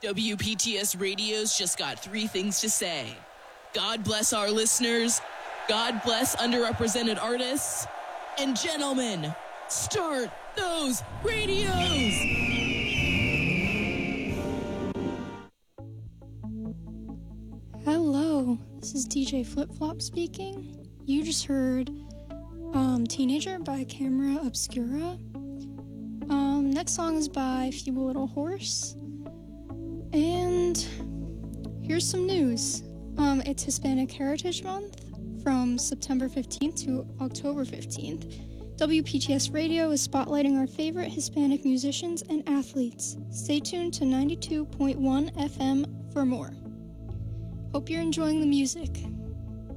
WPTS Radio's just got 3 things to say. God bless our listeners, God bless underrepresented artists, and gentlemen, start those radios! Hello, this is DJ Flip Flop speaking. You just heard Teenager by Camera Obscura. Next song is by Feeble Little Horse. And here's some news. It's Hispanic Heritage Month from September 15th to October 15th. WPTS Radio is spotlighting our favorite Hispanic musicians and athletes. Stay tuned to 92.1 FM for more. Hope you're enjoying the music.